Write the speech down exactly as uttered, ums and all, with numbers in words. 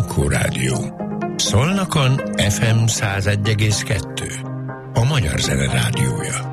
Ankó Rádió. Szolnokon ef em száz egy egész kettő. A Magyar Zene Rádiója.